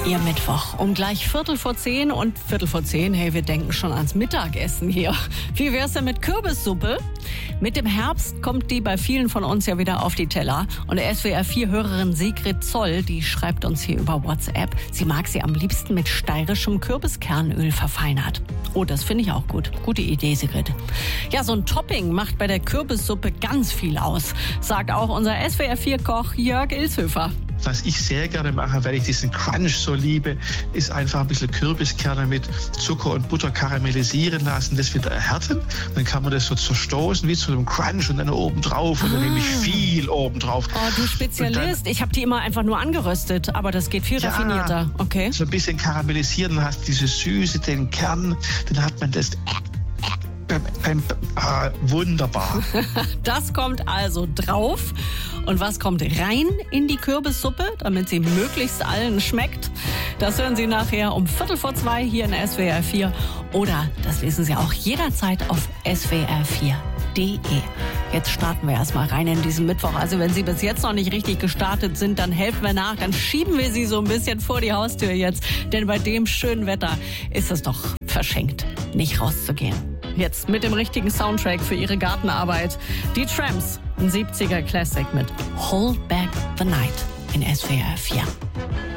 Ihr Mittwoch um gleich 9:45 und 9:45, hey, wir denken schon ans Mittagessen hier. Wie wär's denn mit Kürbissuppe? Mit dem Herbst kommt die bei vielen von uns ja wieder auf die Teller. Und SWR4-Hörerin Sigrid Zoll, die schreibt uns hier über WhatsApp, sie mag sie am liebsten mit steirischem Kürbiskernöl verfeinert. Oh, das finde ich auch gut. Gute Idee, Sigrid. Ja, so ein Topping macht bei der Kürbissuppe ganz viel aus, sagt auch unser SWR4-Koch Jörg Ilshöfer. Was ich sehr gerne mache, weil ich diesen Crunch so liebe, ist einfach ein bisschen Kürbiskerne mit Zucker und Butter karamellisieren lassen, das wieder erhärten. Dann kann man das so zerstoßen wie zu einem Crunch und dann oben drauf und dann nehme ich viel oben drauf. Oh, du Spezialist. Ich habe die immer einfach nur angeröstet, aber das geht viel raffinierter. Okay. So ein bisschen karamellisieren, dann hast du diese Süße, den Kern, dann hat man das wunderbar. Das kommt also drauf. Und was kommt rein in die Kürbissuppe, damit sie möglichst allen schmeckt? Das hören Sie nachher um 2:15 hier in SWR4. Oder das lesen Sie auch jederzeit auf swr4.de. Jetzt starten wir erstmal rein in diesen Mittwoch. Also wenn Sie bis jetzt noch nicht richtig gestartet sind, dann helfen wir nach. Dann schieben wir Sie so ein bisschen vor die Haustür jetzt. Denn bei dem schönen Wetter ist es doch verschenkt, nicht rauszugehen. Jetzt mit dem richtigen Soundtrack für Ihre Gartenarbeit. Die Tramps, ein 70er Classic mit Hold Back the Night in SWR 4.